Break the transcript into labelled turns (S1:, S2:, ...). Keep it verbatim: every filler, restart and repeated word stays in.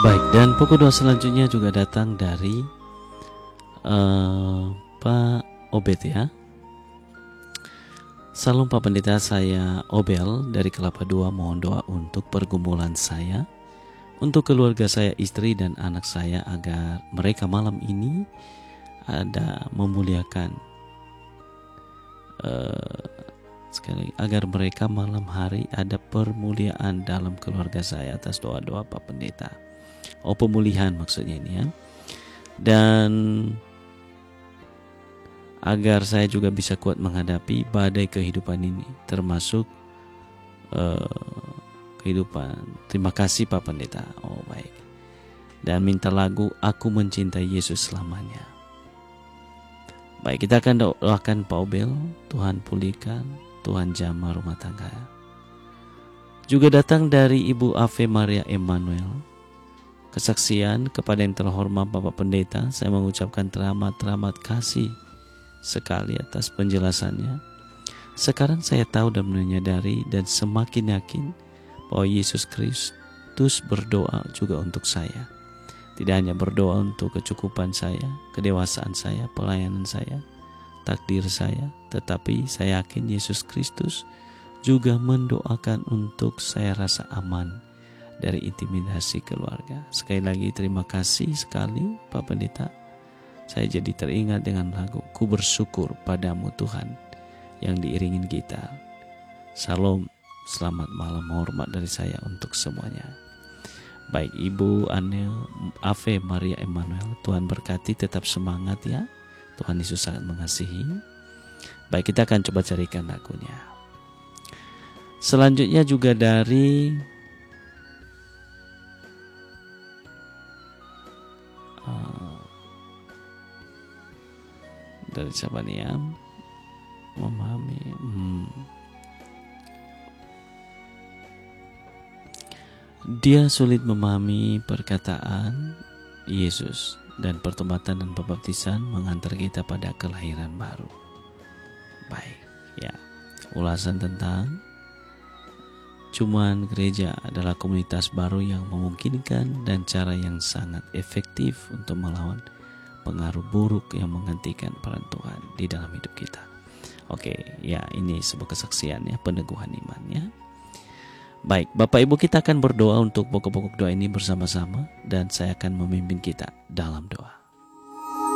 S1: Baik, dan pokok doa selanjutnya juga datang dari uh, Pak Obed ya. Salam Pak Pendeta, saya Obel dari Kelapa Dua, mohon doa untuk pergumulan saya, untuk keluarga saya, istri dan anak saya, agar mereka malam ini ada memuliakan uh, sekali agar mereka malam hari ada permuliaan dalam keluarga saya atas doa-doa Pak Pendeta. Oh, pemulihan maksudnya ini ya. Dan agar saya juga bisa kuat menghadapi badai kehidupan ini, termasuk uh, kehidupan. Terima kasih Pak Pendeta. Oh baik. Dan minta lagu Aku Mencintai Yesus Selamanya. Baik, kita akan doakan Pak Obel, Tuhan pulihkan, Tuhan jamah rumah tangga. Juga datang dari Ibu Ave Maria Emmanuel. Kesaksian kepada yang terhormat Bapak Pendeta, saya mengucapkan teramat-teramat kasih sekali atas penjelasannya. Sekarang saya tahu dan menyadari dan semakin yakin bahwa Yesus Kristus berdoa juga untuk saya. Tidak hanya berdoa untuk kecukupan saya, kedewasaan saya, pelayanan saya, takdir saya, tetapi saya yakin Yesus Kristus juga mendoakan untuk saya rasa aman dari intimidasi keluarga. Sekali lagi terima kasih sekali Pak Pendeta. Saya jadi teringat dengan lagu Ku Bersyukur Padamu Tuhan yang diiringin kita. Salam, selamat malam, hormat dari saya untuk semuanya. Baik Ibu Anel Ave Maria Emmanuel, Tuhan berkati, tetap semangat ya. Tuhan Yesus sangat mengasihi. Baik, kita akan coba carikan lagunya. Selanjutnya juga dari uh, dari siapa nih ya? Memahami. Hmm. Dia sulit memahami perkataan Yesus dan pertobatan dan pembaptisan mengantar kita pada kelahiran baru. Baik, ya. Ulasan tentang cuman gereja adalah komunitas baru yang memungkinkan dan cara yang sangat efektif untuk melawan pengaruh buruk yang menggantikan peran Tuhan di dalam hidup kita. Oke, ya ini sebuah kesaksian ya, peneguhan imannya. Baik, Bapak Ibu, kita akan berdoa untuk pokok-pokok doa ini bersama-sama dan saya akan memimpin kita dalam doa.